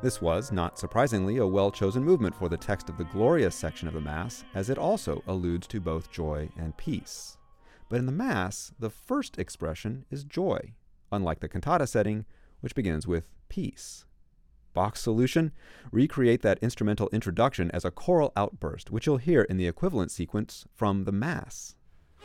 This was, not surprisingly, a well-chosen movement for the text of the Glorious section of the Mass, as it also alludes to both joy and peace. But in the Mass, the first expression is joy, unlike the cantata setting, which begins with peace. Bach's solution? Recreate that instrumental introduction as a choral outburst, which you'll hear in the equivalent sequence from the Mass.